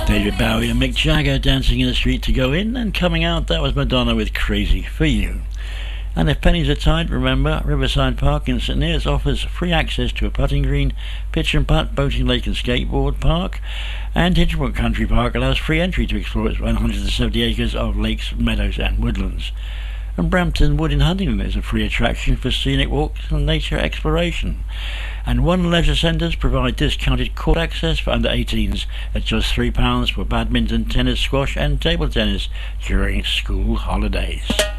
David Bowie and Mick Jagger dancing in the street to go in, and coming out, that was Madonna with Crazy for You. And if pennies are tight, remember, Riverside Park in St Neots offers free access to a putting green, pitch and putt, boating lake and skateboard park, and Hinchbrook Country Park allows free entry to explore its 170 acres of lakes, meadows and woodlands. And Brampton Wood in Huntingdon is a free attraction for scenic walks and nature exploration. And One Leisure Centres provide discounted court access for under 18s at just £3 for badminton, tennis, squash and table tennis during school holidays.